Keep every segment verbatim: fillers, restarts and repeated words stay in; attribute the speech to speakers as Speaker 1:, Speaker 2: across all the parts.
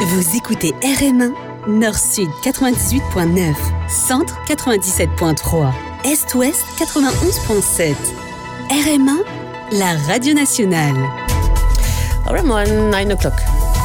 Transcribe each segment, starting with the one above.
Speaker 1: Vous écoutez R M un, Nord-Sud quatre-vingt-dix-huit virgule neuf, Centre quatre-vingt-dix-sept virgule trois, Est-Ouest quatre-vingt-onze virgule sept. R M un, la radio nationale.
Speaker 2: R M one, nine o'clock.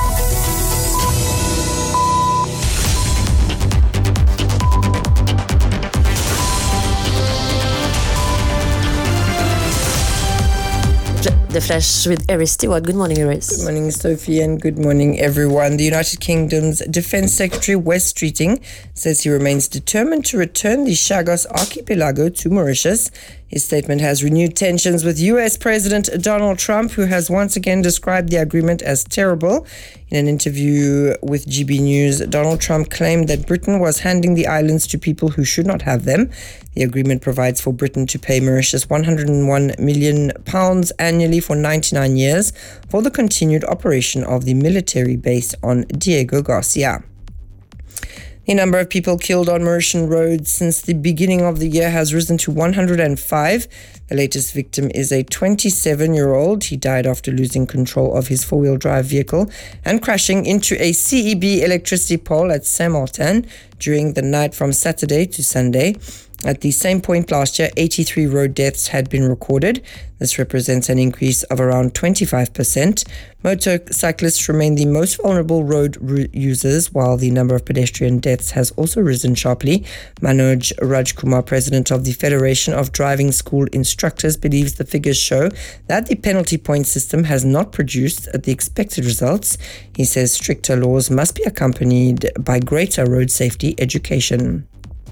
Speaker 2: The Flash with Eris Stewart. Good morning, Eris.
Speaker 3: Good morning, Sophie, and good morning, everyone. The United Kingdom's Defence Secretary Wes Streeting says he remains determined to return the Chagos archipelago to Mauritius. His statement has renewed tensions with U S President Donald Trump, who has once again described the agreement as terrible. In an interview with G B News, Donald Trump claimed that Britain was handing the islands to people who should not have them. The agreement provides for Britain to pay Mauritius one hundred one million pounds annually for ninety-nine years for the continued operation of the military base on Diego Garcia. The number of people killed on Mauritian roads since the beginning of the year has risen to one hundred five. The latest victim is a twenty-seven-year-old. He died after losing control of his four-wheel drive vehicle and crashing into a C E B electricity pole at Saint-Martin during the night from Saturday to Sunday. At the same point last year, eighty-three road deaths had been recorded. This represents an increase of around twenty-five percent. Motorcyclists remain the most vulnerable road users, while the number of pedestrian deaths has also risen sharply. Manoj Rajkumar, president of the Federation of Driving School Instructors, believes the figures show that the penalty point system has not produced the expected results. He says stricter laws must be accompanied by greater road safety education.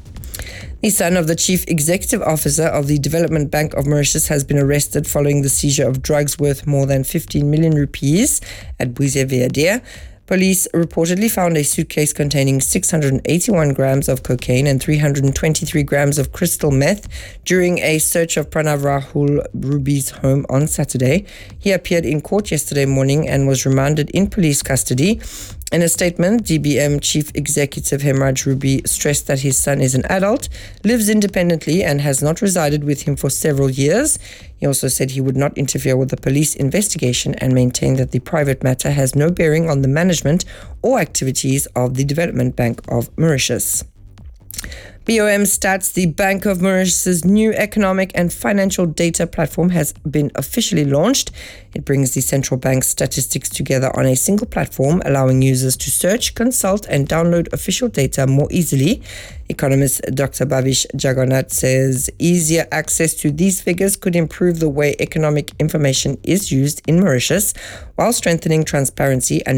Speaker 3: The son of the chief executive officer of the Development Bank of Mauritius has been arrested following the seizure of drugs worth more than fifteen million rupees at Buize-Veadia. Police reportedly found a suitcase containing six hundred eighty-one grams of cocaine and three hundred twenty-three grams of crystal meth during a search of Pranav Rahul Ruby's home on Saturday. He appeared in court yesterday morning and was remanded in police custody. In a statement, D B M Chief Executive Hemraj Ruby stressed that his son is an adult, lives independently, and has not resided with him for several years. He also said he would not interfere with the police investigation and maintained that the private matter has no bearing on the management or activities of the Development Bank of Mauritius. B O M Stats, the Bank of Mauritius's new economic and financial data platform, has been officially launched. It brings the central bank's statistics together on a single platform, allowing users to search, consult, and download official data more easily. Economist Doctor Bhavish Jagannath says easier access to these figures could improve the way economic information is used in Mauritius, while strengthening transparency and